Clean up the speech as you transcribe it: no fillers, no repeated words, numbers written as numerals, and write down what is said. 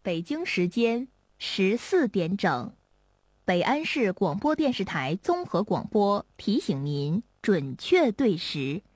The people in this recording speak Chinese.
北京时间14点整，北安市广播电视台综合广播提醒您准确对时。